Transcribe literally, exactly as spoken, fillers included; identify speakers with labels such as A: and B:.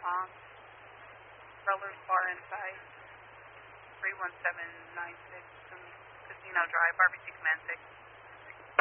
A: Long. Rollers Bar inside. three one seven nine six from Casino Drive, R B C Command six.